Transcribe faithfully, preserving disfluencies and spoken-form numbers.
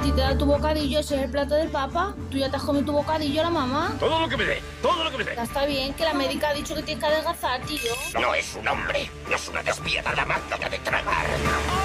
ti te da tu bocadillo, ese es el plato del papa. Tú ya te has comido tu bocadillo, la mamá. Todo lo que me dé, todo lo que me dé. Ya está bien, que la médica ha dicho que tienes que adelgazar, tío. No es un hombre, no es una despiadada máquina de tragar.